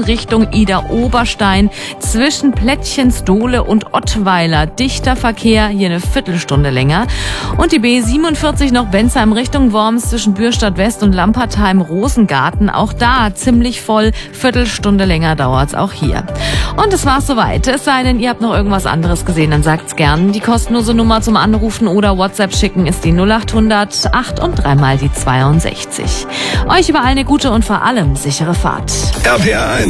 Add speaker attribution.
Speaker 1: Süden Richtung Idar-Oberstein. Zwischen Plättchensdohle und Ottweiler dichter Verkehr, hier eine Viertelstunde länger. Und die B47 noch Bensheim Richtung Worms zwischen Bürstadt West und Lampertheim-Rosengarten. Auch da ziemlich voll, Viertelstunde länger dauert's auch hier. Und das war's soweit. Es sei denn, ihr habt noch irgendwas anderes gesehen, dann sagt's gern. Die kostenlose Nummer zum Anrufen oder WhatsApp schicken ist die 0800 8 und 3 mal die 62. Euch überall eine gute und vor allem sichere Fahrt.
Speaker 2: RPR 1.